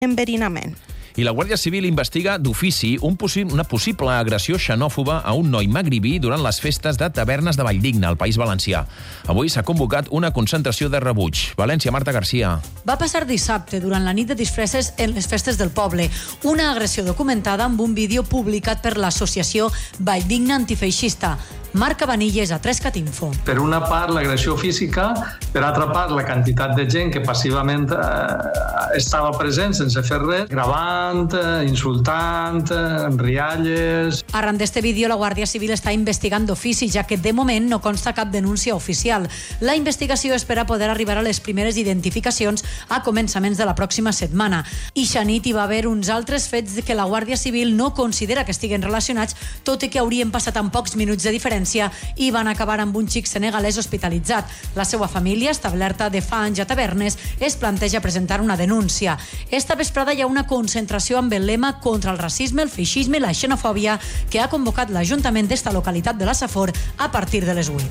enverinament. I la Guàrdia Civil investiga d'ofici una possible agressió xenòfoba a un noi magribí durant les festes de tavernes de Valldigna, al País Valencià. Avui s'ha convocat una concentració de rebuig. València, Marta Garcia. Va passar dissabte, durant la nit de disfresses en les festes del poble. Una agressió documentada amb un vídeo publicat per l'associació Valldigna Antifeixista. Marc Cabanilles, a 3CatInfo. Per una part, l'agressió física, per altra part, la quantitat de gent que passivament estava present sense fer res, gravant, insultant, amb rialles. Arran d'este vídeo, la Guàrdia Civil està investigant d'ofici, ja que de moment no consta cap denúncia oficial. La investigació espera poder arribar a les primeres identificacions a començaments de la pròxima setmana. I nit hi va haver uns altres fets que la Guàrdia Civil no considera que estiguen relacionats, tot i que haurien passat en pocs minuts de diferència i van acabar amb un xic senegalès hospitalitzat. La seva família, establerta de fa anys a Tavernes, es planteja presentar una denúncia. Esta vesprada hi ha una concentració amb el lema contra el racisme, el feixisme i la xenofòbia que ha convocat l'Ajuntament d'esta localitat de la Safor a partir de les 8.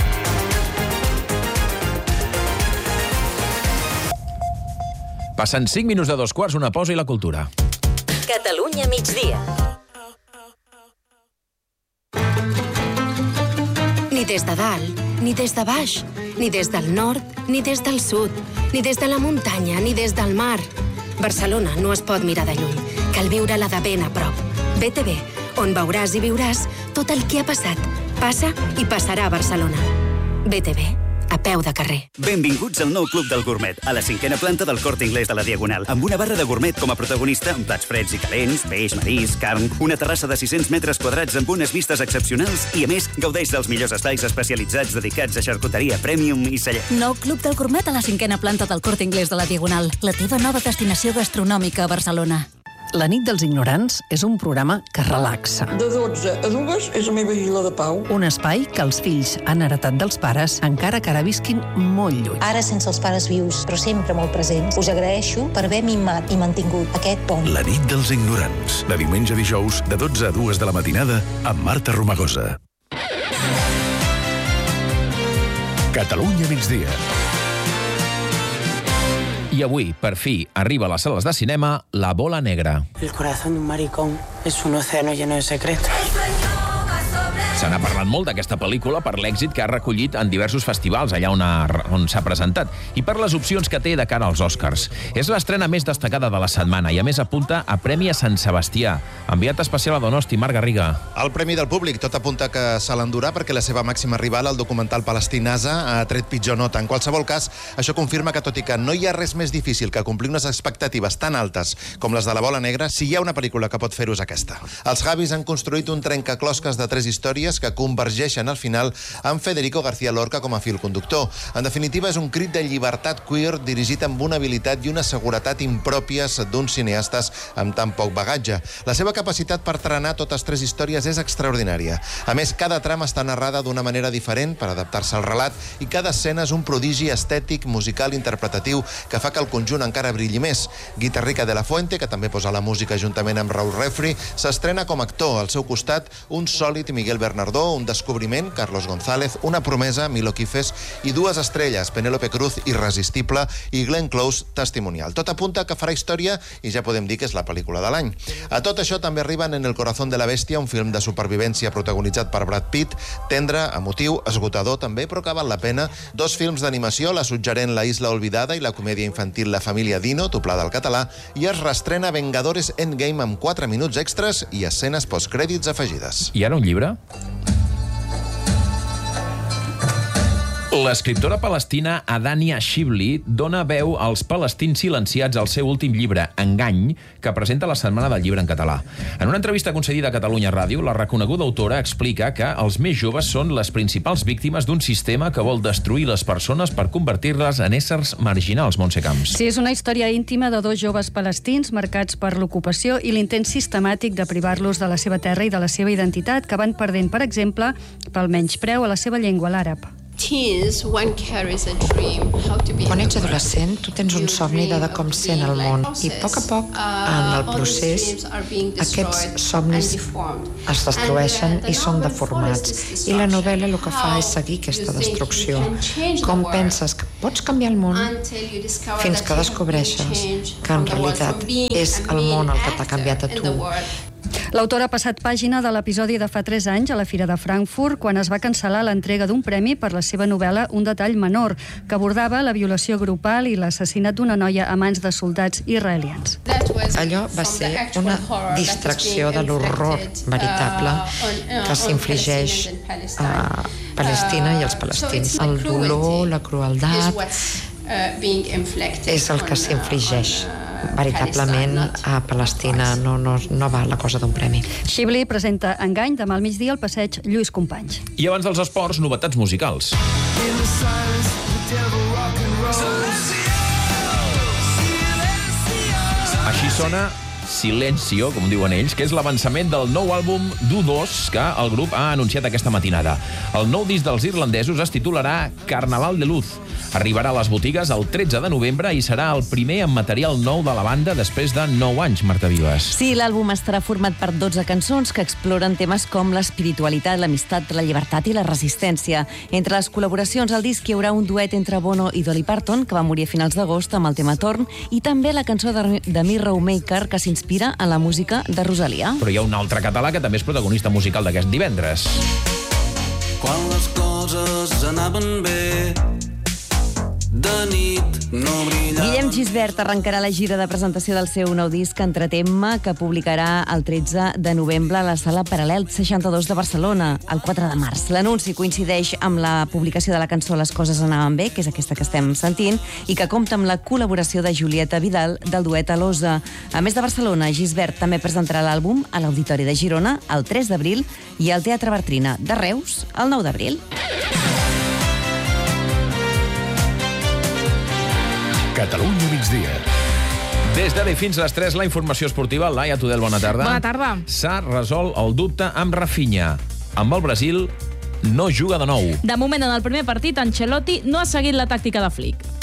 Passen 5 minuts de 2 quarts, una pausa i la cultura. Catalunya migdia. Ni des de dalt, ni des de baix, ni des del nord, ni des del sud, ni des de la muntanya, ni des del mar. Barcelona no es pot mirar de lluny, cal viure-la de ben a prop. BTV, on veuràs i viuràs tot el que ha passat, passa i passarà a Barcelona. BTV, a peu de carrer. Benvinguts al nou Club del Gourmet, a la 5a planta del Corte Inglés de la Diagonal, amb una barra de gourmet com a protagonista, amb plats freds i calents, peix, marisc, carn, una terrassa de 600 metres quadrats amb unes vistes excepcionals i, a més, gaudeix dels millors estais especialitzats dedicats a xarcuteria premium i celler. Nou Club del Gourmet a la 5a planta del Corte Inglés de la Diagonal, la teva nova destinació gastronòmica a Barcelona. La nit dels ignorants és un programa que relaxa. De 12 a 2 és la meva isla de pau. Un espai que els fills han heretat dels pares, encara que ara visquin molt lluny. Ara sense els pares vius, però sempre molt presents, us agraeixo per haver mimat i mantingut aquest pont. La nit dels ignorants, de diumenge a dijous, de 12 a 2 de la matinada, amb Marta Romagosa. Catalunya migdia. I avui, per fi, arriba a les sales de cinema La Bola Negra. El corazón de un maricón es un océano lleno de secretos. Se n'ha parlat molt d'aquesta pel·lícula per l'èxit que ha recollit en diversos festivals allà on s'ha presentat i per les opcions que té de cara als Oscars. És l'estrena més destacada de la setmana i a més apunta a Premi a Sant Sebastià. Enviat especial a Donosti, Marc Garriga. El Premi del Públic tot apunta que se l'endurà perquè la seva màxima rival, el documental palestí NASA, ha tret pitjor nota. En qualsevol cas, això confirma que tot i que no hi ha res més difícil que complir unes expectatives tan altes com les de La Bola Negra, si hi ha una pel·lícula que pot fer-ho és aquesta. Els Javis han construït un trencaclosques de 3 històries que convergeixen al final amb Federico García Lorca com a fil conductor. En definitiva, és un crit de llibertat queer dirigit amb una habilitat i una seguretat impròpies d'uns cineastes amb tan poc bagatge. La seva capacitat per trenar totes 3 històries és extraordinària. A més, cada trama està narrada d'una manera diferent per adaptar-se al relat i cada escena és un prodigi estètic, musical, interpretatiu que fa que el conjunt encara brilli més. Guitarrica de la Fuente, que també posa la música juntament amb Raúl Refri, s'estrena com a actor. Al seu costat, un sòlid Miguel Bernardó, un descobriment, Carlos González, una promesa, Milo Quifes, i 2 estrelles, Penélope Cruz, Irresistible, i Glenn Close, Testimonial. Tot apunta que farà història i ja podem dir que és la pel·lícula de l'any. A tot això també arriben En el corazón de la bestia, un film de supervivència protagonitzat per Brad Pitt, tendre, emotiu, esgotador també, però que val la pena. 2 films d'animació, la suggerent La isla olvidada i la comèdia infantil La família Dino, doblada al català, i es reestrena Vengadores Endgame amb 4 minuts extras i escenes postcrèdits afegides. I ara un llibre? L'escriptora palestina Adania Shibli dona veu als palestins silenciats al seu últim llibre, Engany, que presenta la Setmana del Llibre en català. En una entrevista concedida a Catalunya Ràdio, la reconeguda autora explica que els més joves són les principals víctimes d'un sistema que vol destruir les persones per convertir-les en éssers marginals, Montse Camps. Sí, és una història íntima de 2 joves palestins marcats per l'ocupació i l'intent sistemàtic de privar-los de la seva terra i de la seva identitat, que van perdent, per exemple, pel menyspreu a la seva llengua, l'àrab. Quan ets adolescent, tu tens un somni de com sent el món i a poc, en el procés, aquests somnis es destrueixen i són deformats. I la novel·la el que fa és seguir aquesta destrucció. Com penses que pots canviar el món fins que descobreixes que en realitat és el món el que t'ha canviat a tu. L'autora ha passat pàgina de l'episodi de fa 3 anys a la Fira de Frankfurt, quan es va cancel·lar l'entrega d'un premi per la seva novel·la Un detall menor, que abordava la violació grupal i l'assassinat d'una noia a mans de soldats israelians. Allò va ser una distracció de l'horror veritable que s'infligeix a Palestina i als palestins. El dolor, la crueldat, és el que s'infligeix veritablement a Palestina. No va la cosa d'un premi. Shibli presenta Engany demà al migdia al passeig Lluís Companys. I abans dels esports, novetats musicals. Així sona Silencio, com diuen ells, que és l'avançament del nou àlbum d'U2 que el grup ha anunciat aquesta matinada. El nou disc dels irlandesos es titularà Carnaval de Luz. Arribarà a les botigues el 13 de novembre i serà el primer amb material nou de la banda després de 9 anys, Marta Vives. Sí, l'àlbum estarà format per 12 cançons que exploren temes com l'espiritualitat, l'amistat, la llibertat i la resistència. Entre les col·laboracions al disc hi haurà un duet entre Bono i Dolly Parton, que va morir a finals d'agost amb el tema Torn, i també la cançó de Mirrowmaker, que s'inspira en la música de Rosalia. Però hi ha un altre català que també és protagonista musical d'aquest divendres. Quan les coses anaven bé, de nit no brillava. Guillem Gisbert arrencarà la gira de presentació del seu nou disc Entretema, que publicarà el 13 de novembre a la Sala Paral·lel 62 de Barcelona, el 4 de març. L'anunci coincideix amb la publicació de la cançó Les coses anaven bé, que és aquesta que estem sentint, i que compta amb la col·laboració de Julieta Vidal del duet Alosa. A més de Barcelona, Gisbert també presentarà l'àlbum a l'Auditori de Girona el 3 d'abril i al Teatre Bartrina de Reus el 9 d'abril. Catalunya migdia. Des d'ara i fins a les 3, la informació esportiva. Laia Tudel, bona tarda. Bona tarda. S'ha resolt el dubte amb Rafinha. Amb el Brasil no juga de nou. De moment, en el primer partit, Ancelotti no ha seguit la tàctica de Flick.